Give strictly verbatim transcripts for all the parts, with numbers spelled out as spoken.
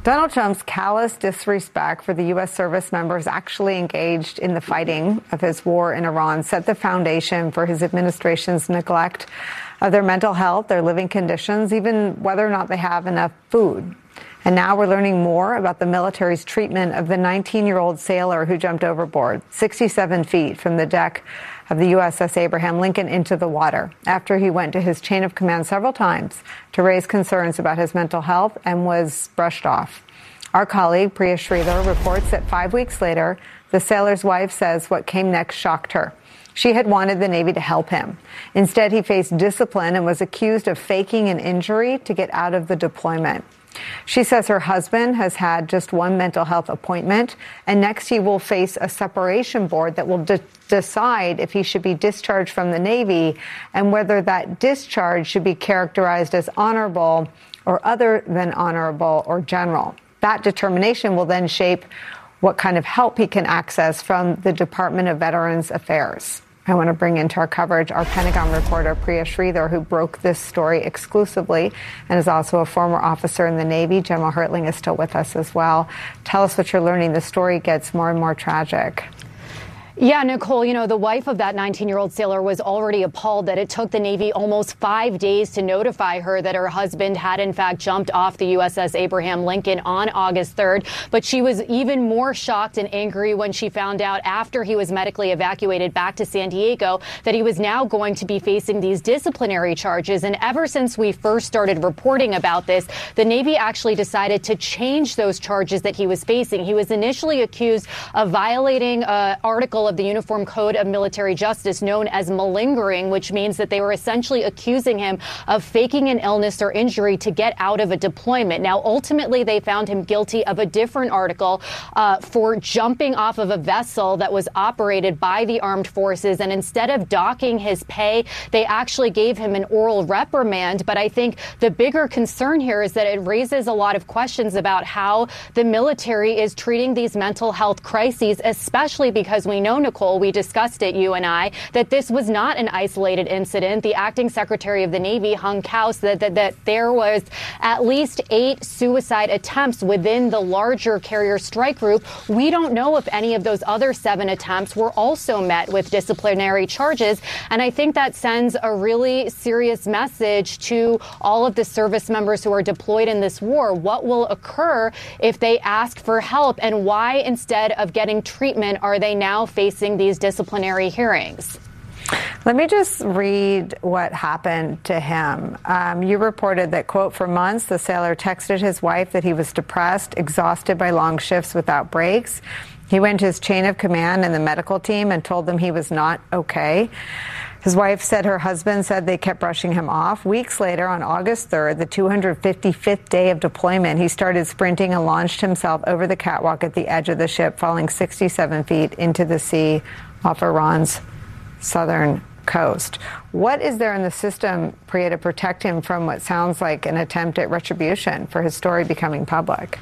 Donald Trump's callous disrespect for the U S service members actually engaged in the fighting of his war in Iran set the foundation for his administration's neglect of their mental health, their living conditions, even whether or not they have enough food. And now we're learning more about the military's treatment of the nineteen-year-old sailor who jumped overboard sixty-seven feet from the deck of the U S S Abraham Lincoln into the water after he went to his chain of command several times to raise concerns about his mental health and was brushed off. Our colleague Priya Sridhar reports that five weeks later, the sailor's wife says what came next shocked her. She had wanted the Navy to help him. Instead, he faced discipline and was accused of faking an injury to get out of the deployment. She says her husband has had just one mental health appointment, and next he will face a separation board that will de- decide if he should be discharged from the Navy and whether that discharge should be characterized as honorable or other than honorable or general. That determination will then shape what kind of help he can access from the Department of Veterans Affairs. I want to bring into our coverage our Pentagon reporter, Priya Sridhar, who broke this story exclusively and is also a former officer in the Navy. General Hertling is still with us as well. Tell us what you're learning. The story gets more and more tragic. Yeah, Nicole, you know, the wife of that nineteen-year-old sailor was already appalled that it took the Navy almost five days to notify her that her husband had, in fact, jumped off the U S S Abraham Lincoln on August third. But she was even more shocked and angry when she found out after he was medically evacuated back to San Diego that he was now going to be facing these disciplinary charges. And ever since we first started reporting about this, the Navy actually decided to change those charges that he was facing. He was initially accused of violating an article of the Uniform Code of Military Justice known as malingering, which means that they were essentially accusing him of faking an illness or injury to get out of a deployment. Now, ultimately, they found him guilty of a different article uh, for jumping off of a vessel that was operated by the armed forces. And instead of docking his pay, they actually gave him an oral reprimand. But I think the bigger concern here is that it raises a lot of questions about how the military is treating these mental health crises, especially because we know, Nicole, we discussed it, you and I, that this was not an isolated incident. The acting secretary of the Navy, Hung Kao, said that, that there was at least eight suicide attempts within the larger carrier strike group. We don't know if any of those other seven attempts were also met with disciplinary charges. And I think that sends a really serious message to all of the service members who are deployed in this war. What will occur if they ask for help, and why, instead of getting treatment, are they now facing these disciplinary hearings? Let me just read what happened to him. Um, you reported that, quote, for months, the sailor texted his wife that he was depressed, exhausted by long shifts without breaks. He went to his chain of command and the medical team and told them he was not okay. His wife said her husband said they kept brushing him off. Weeks later, on August third, the two hundred fifty-fifth day of deployment, he started sprinting and launched himself over the catwalk at the edge of the ship, falling sixty-seven feet into the sea off Iran's southern coast. What is there in the system, Priya, to protect him from what sounds like an attempt at retribution for his story becoming public?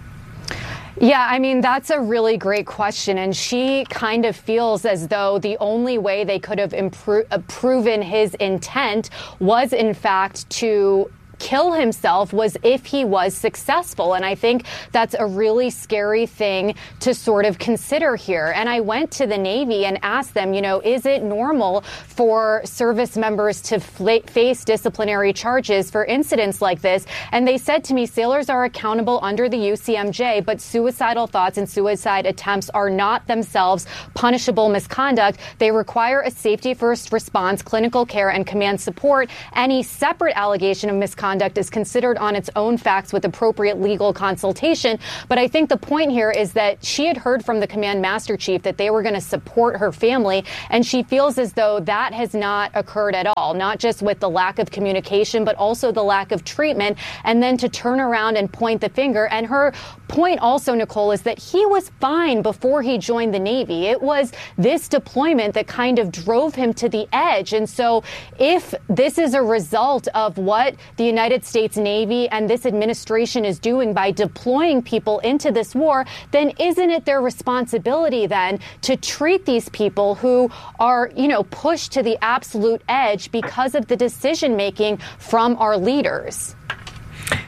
Yeah, I mean, that's a really great question. And she kind of feels as though the only way they could have impro- uh, proven his intent was, in fact, to kill himself was if he was successful. And I think that's a really scary thing to sort of consider here. And I went to the Navy and asked them, you know, is it normal for service members to fl- face disciplinary charges for incidents like this? And they said to me, sailors are accountable under the U C M J, but suicidal thoughts and suicide attempts are not themselves punishable misconduct. They require a safety first response, clinical care, and command support. Any separate allegation of misconduct is considered on its own facts with appropriate legal consultation. But I think the point here is that she had heard from the command master chief that they were going to support her family, and she feels as though that has not occurred at all, not just with the lack of communication, but also the lack of treatment, and then to turn around and point the finger. And her point also, Nicole, is that he was fine before he joined the Navy. It was this deployment that kind of drove him to the edge. And so if this is a result of what the United States Navy and this administration is doing by deploying people into this war, then isn't it their responsibility then to treat these people who are, you know, pushed to the absolute edge because of the decision making from our leaders?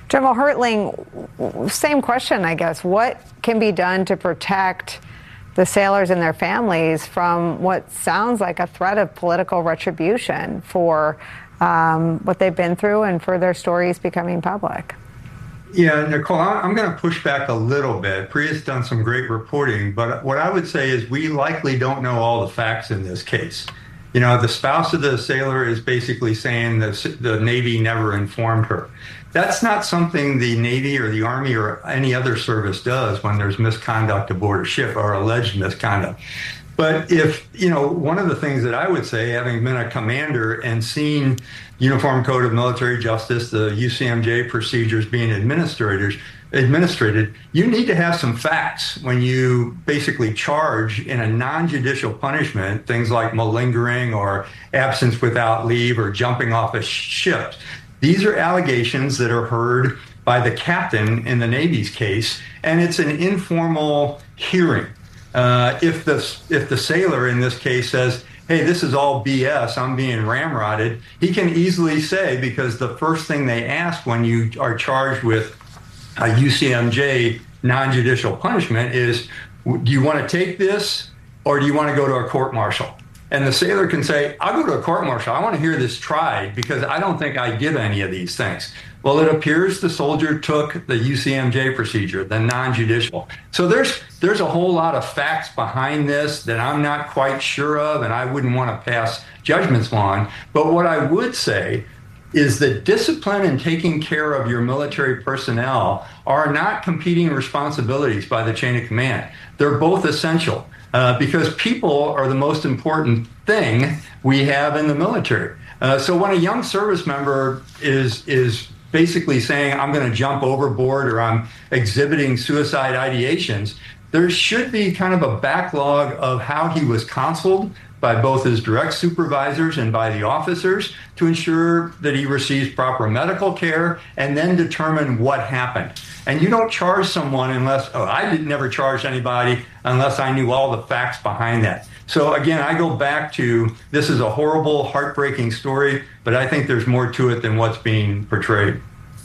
General Hertling, same question, I guess. What can be done to protect the sailors and their families from what sounds like a threat of political retribution for um, what they've been through and for their stories becoming public? Yeah, Nicole, I'm going to push back a little bit. Priya's done some great reporting, but what I would say is we likely don't know all the facts in this case. You know, the spouse of the sailor is basically saying the, the Navy never informed her. That's not something the Navy or the Army or any other service does when there's misconduct aboard a ship or alleged misconduct. But if, you know, one of the things that I would say, having been a commander and seen Uniform Code of Military Justice, the U C M J procedures being administrators, administrated, you need to have some facts when you basically charge in a non-judicial punishment, things like malingering or absence without leave or jumping off a ship. These are allegations that are heard by the captain in the Navy's case, and it's an informal hearing. Uh, if the if the sailor in this case says, hey, this is all B S, I'm being ramrodded, he can easily say, because the first thing they ask when you are charged with a U C M J non-judicial punishment is, do you want to take this or do you want to go to a court-martial? And the sailor can say, I'll go to a court-martial. I want to hear this tried because I don't think I give any of these things. Well, it appears the soldier took the U C M J procedure, the non-judicial. So there's there's a whole lot of facts behind this that I'm not quite sure of, and I wouldn't want to pass judgments on. But what I would say is that discipline and taking care of your military personnel are not competing responsibilities by the chain of command. They're both essential. Uh, because people are the most important thing we have in the military. Uh, so when a young service member is is basically saying, I'm going to jump overboard or I'm exhibiting suicide ideations, there should be kind of a backlog of how he was counseled by both his direct supervisors and by the officers to ensure that he receives proper medical care and then determine what happened. And you don't charge someone unless, oh, I did never charge anybody unless I knew all the facts behind that. So again, I go back to, this is a horrible, heartbreaking story, but I think there's more to it than what's being portrayed.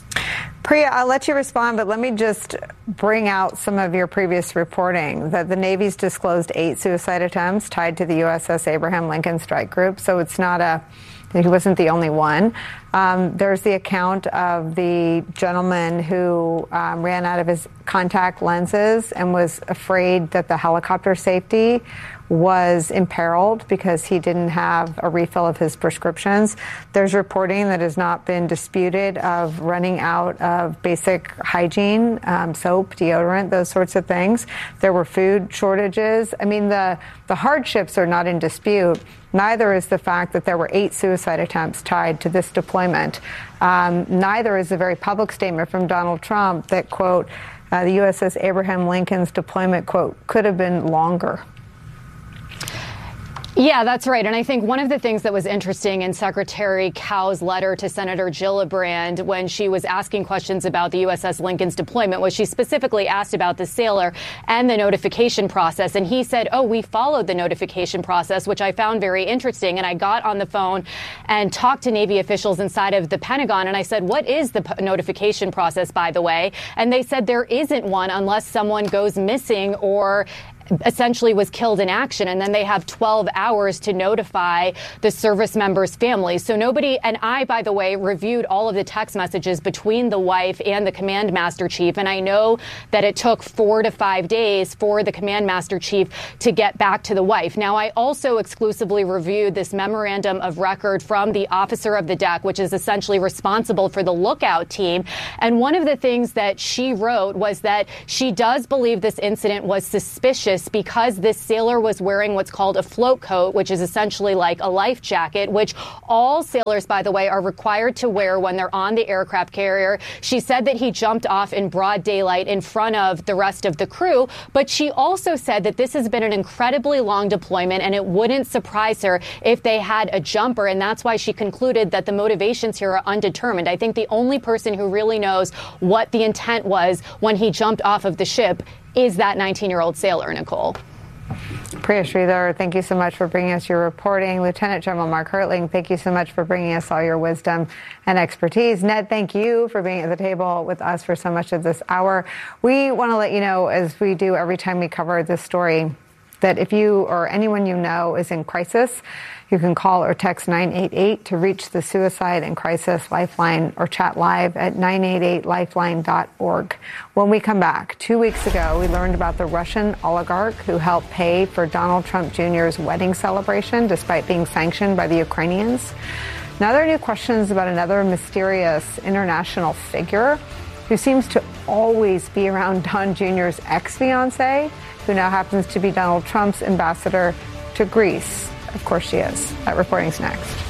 Priya, I'll let you respond, but let me just bring out some of your previous reporting that the Navy's disclosed eight suicide attempts tied to the U S S Abraham Lincoln Strike Group. So it's not a, he wasn't the only one. Um, there's the account of the gentleman who um, ran out of his contact lenses and was afraid that the helicopter safety was imperiled because he didn't have a refill of his prescriptions. There's reporting that has not been disputed of running out of basic hygiene, um, soap, deodorant, those sorts of things. There were food shortages. I mean, the, the hardships are not in dispute. Neither is the fact that there were eight suicide attempts tied to this deployment. Um, neither is a very public statement from Donald Trump that, quote, uh, the U S S Abraham Lincoln's deployment, quote, could have been longer. Yeah, that's right. And I think one of the things that was interesting in Secretary Cow's letter to Senator Gillibrand when she was asking questions about the U S S Lincoln's deployment was she specifically asked about the sailor and the notification process. And he said, oh, we followed the notification process, which I found very interesting. And I got on the phone and talked to Navy officials inside of the Pentagon. And I said, what is the p- notification process, by the way? And they said there isn't one unless someone goes missing or essentially was killed in action, and then they have twelve hours to notify the service member's family. So nobody, and I, by the way, reviewed all of the text messages between the wife and the command master chief, and I know that it took four to five days for the command master chief to get back to the wife. Now, I also exclusively reviewed this memorandum of record from the officer of the deck, which is essentially responsible for the lookout team, and one of the things that she wrote was that she does believe this incident was suspicious because this sailor was wearing what's called a float coat, which is essentially like a life jacket, which all sailors, by the way, are required to wear when they're on the aircraft carrier. She said that he jumped off in broad daylight in front of the rest of the crew, but she also said that this has been an incredibly long deployment and it wouldn't surprise her if they had a jumper, and that's why she concluded that the motivations here are undetermined. I think the only person who really knows what the intent was when he jumped off of the ship is that nineteen-year-old sailor, Nicole. Priya Sridhar, thank you so much for bringing us your reporting. Lieutenant General Mark Hertling, thank you so much for bringing us all your wisdom and expertise. Ned, thank you for being at the table with us for so much of this hour. We want to let you know, as we do every time we cover this story, that if you or anyone you know is in crisis, you can call or text nine eight eight to reach the Suicide and Crisis Lifeline or chat live at nine eight eight lifeline dot org. When we come back, two weeks ago, we learned about the Russian oligarch who helped pay for Donald Trump Junior's wedding celebration despite being sanctioned by the Ukrainians. Now there are new questions about another mysterious international figure who seems to always be around Don Junior's ex-fiancée, who now happens to be Donald Trump's ambassador to Greece. Of course she is. That reporting's next.